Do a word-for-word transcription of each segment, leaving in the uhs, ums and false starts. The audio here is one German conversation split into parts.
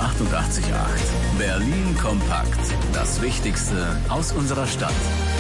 achtundachtzig Komma acht. Berlin kompakt. Das Wichtigste aus unserer Stadt.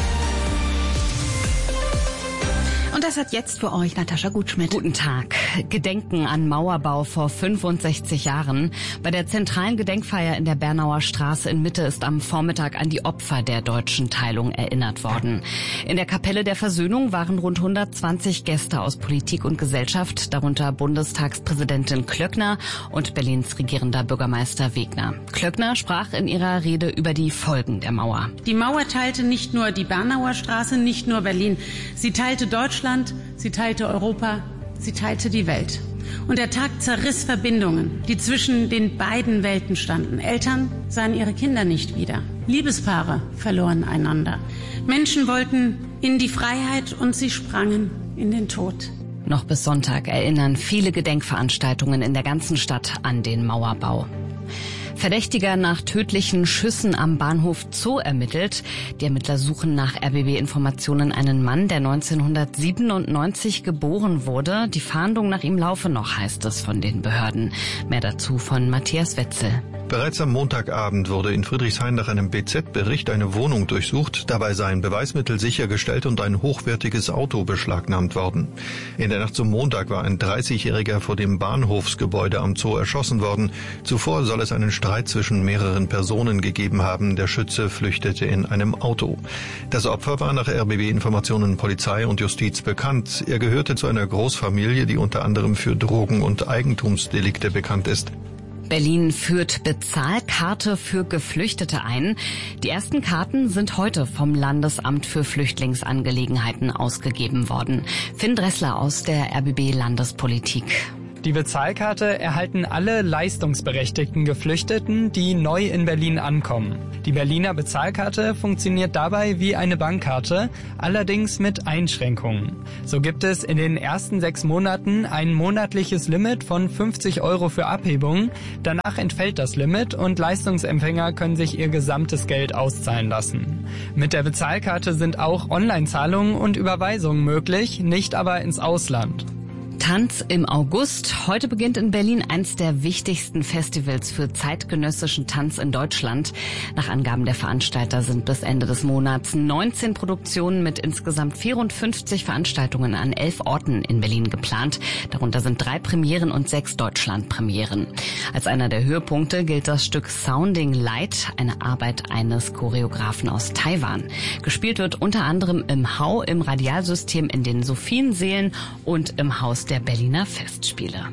Und das hat jetzt für euch Natascha Gutschmidt. Guten Tag. Gedenken an Mauerbau vor fünfundsechzig Jahren. Bei der zentralen Gedenkfeier in der Bernauer Straße in Mitte ist am Vormittag an die Opfer der deutschen Teilung erinnert worden. In der Kapelle der Versöhnung waren rund hundertzwanzig Gäste aus Politik und Gesellschaft, darunter Bundestagspräsidentin Klöckner und Berlins regierender Bürgermeister Wegner. Klöckner sprach in ihrer Rede über die Folgen der Mauer. Die Mauer teilte nicht nur die Bernauer Straße, nicht nur Berlin. Sie teilte Deutschland, sie teilte Europa, sie teilte die Welt. Und der Tag zerriss Verbindungen, die zwischen den beiden Welten standen. Eltern sahen ihre Kinder nicht wieder. Liebespaare verloren einander. Menschen wollten in die Freiheit und sie sprangen in den Tod. Noch bis Sonntag erinnern viele Gedenkveranstaltungen in der ganzen Stadt an den Mauerbau. Verdächtiger nach tödlichen Schüssen am Bahnhof Zoo ermittelt. Die Ermittler suchen nach R B B-Informationen einen Mann, der neunzehnhundertsiebenundneunzig geboren wurde. Die Fahndung nach ihm laufe noch, heißt es von den Behörden. Mehr dazu von Matthias Wetzel. Bereits am Montagabend wurde in Friedrichshain nach einem B Z-Bericht eine Wohnung durchsucht. Dabei seien Beweismittel sichergestellt und ein hochwertiges Auto beschlagnahmt worden. In der Nacht zum Montag war ein dreißigjähriger vor dem Bahnhofsgebäude am Zoo erschossen worden. Zuvor soll es einen Streit zwischen mehreren Personen gegeben haben. Der Schütze flüchtete in einem Auto. Das Opfer war nach R B B-Informationen Polizei und Justiz bekannt. Er gehörte zu einer Großfamilie, die unter anderem für Drogen- und Eigentumsdelikte bekannt ist. Berlin führt Bezahlkarte für Geflüchtete ein. Die ersten Karten sind heute vom Landesamt für Flüchtlingsangelegenheiten ausgegeben worden. Finn Dressler aus der R B B Landespolitik. Die Bezahlkarte erhalten alle leistungsberechtigten Geflüchteten, die neu in Berlin ankommen. Die Berliner Bezahlkarte funktioniert dabei wie eine Bankkarte, allerdings mit Einschränkungen. So gibt es in den ersten sechs Monaten ein monatliches Limit von fünfzig Euro für Abhebungen. Danach entfällt das Limit und Leistungsempfänger können sich ihr gesamtes Geld auszahlen lassen. Mit der Bezahlkarte sind auch Online-Zahlungen und Überweisungen möglich, nicht aber ins Ausland. Tanz im August. Heute beginnt in Berlin eins der wichtigsten Festivals für zeitgenössischen Tanz in Deutschland. Nach Angaben der Veranstalter sind bis Ende des Monats neunzehn Produktionen mit insgesamt vierundfünfzig Veranstaltungen an elf Orten in Berlin geplant. Darunter sind drei Premieren und sechs Deutschlandpremieren. Als einer der Höhepunkte gilt das Stück Sounding Light, eine Arbeit eines Choreografen aus Taiwan. Gespielt wird unter anderem im Hau, im Radialsystem, in den Sophienseelen und im Haus der Berliner Festspiele.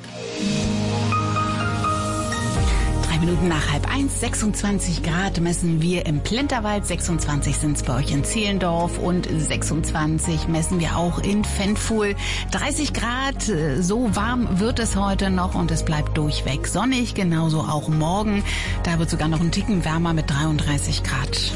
Drei Minuten nach halb eins, sechsundzwanzig Grad messen wir im Plinterwald, sechsundzwanzig sind es bei euch in Zehlendorf und sechsundzwanzig messen wir auch in Fenfuhl. dreißig Grad, so warm wird es heute noch und es bleibt durchweg sonnig, genauso auch morgen. Da wird sogar noch ein Ticken wärmer mit dreiunddreißig Grad.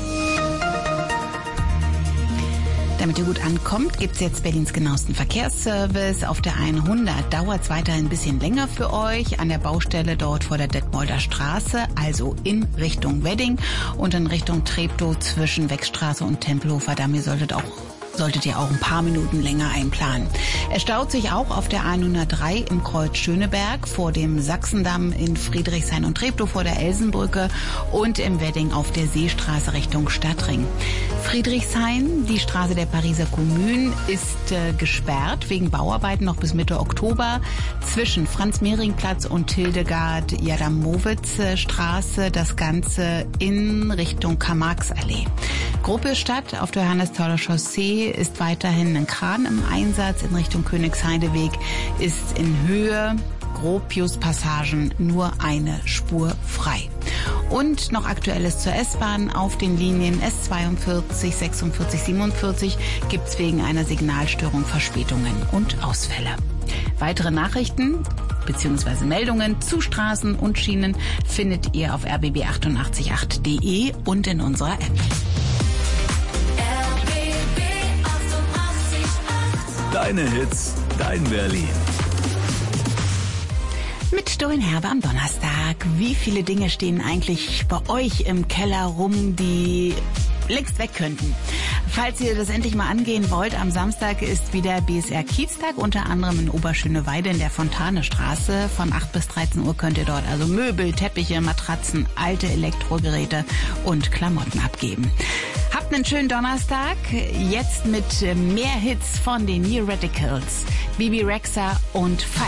Damit ihr gut ankommt, gibt's jetzt Berlins genauesten Verkehrsservice. Auf der hundert dauert's weiterhin ein bisschen länger für euch. An der Baustelle dort vor der Detmolder Straße, also in Richtung Wedding und in Richtung Treptow zwischen Wechstraße und Tempelhofer Damm. Ihr solltet auch solltet ihr auch ein paar Minuten länger einplanen. Es staut sich auch auf der hundertdrei im Kreuz Schöneberg, vor dem Sachsendamm in Friedrichshain und Treptow vor der Elsenbrücke und im Wedding auf der Seestraße Richtung Stadtring. Friedrichshain, die Straße der Pariser Kommune, ist äh, gesperrt wegen Bauarbeiten noch bis Mitte Oktober zwischen Franz-Mehring-Platz und Hildegard-Jadamowitz-Straße, das Ganze in Richtung Karl-Marx-Allee. Gruppestadt auf der Johannes-Tauler Chaussee ist weiterhin ein Kran im Einsatz. In Richtung Königsheideweg ist in Höhe Gropiuspassagen nur eine Spur frei. Und noch Aktuelles zur S-Bahn. Auf den Linien S zweiundvierzig, sechsundvierzig, siebenundvierzig gibt es wegen einer Signalstörung Verspätungen und Ausfälle. Weitere Nachrichten bzw. Meldungen zu Straßen und Schienen findet ihr auf r b b achtundachtzig Komma acht punkt de und in unserer App. Deine Hits, dein Berlin. Mit Doreen Herbe am Donnerstag. Wie viele Dinge stehen eigentlich bei euch im Keller rum, die längst weg könnten? Falls ihr das endlich mal angehen wollt, am Samstag ist wieder B S R Kieztag, unter anderem in Oberschöneweide in der Fontanestraße. Von acht bis dreizehn Uhr könnt ihr dort also Möbel, Teppiche, Matratzen, alte Elektrogeräte und Klamotten abgeben. Habt einen schönen Donnerstag. Jetzt mit mehr Hits von den New Radicals, Bibi Rexha und Falk.